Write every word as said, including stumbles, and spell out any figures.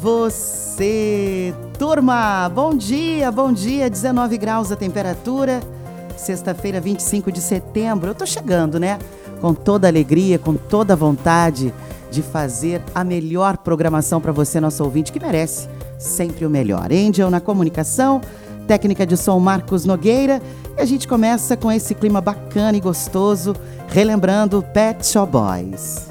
Você, turma, bom dia, bom dia, dezenove graus a temperatura, sexta-feira, vinte e cinco de setembro, eu tô chegando, né, com toda alegria, com toda vontade de fazer a melhor programação para você, nosso ouvinte, que merece sempre o melhor. Angel na comunicação, técnica de som Marcos Nogueira, e a gente começa com esse clima bacana e gostoso, relembrando Pet Shop Boys.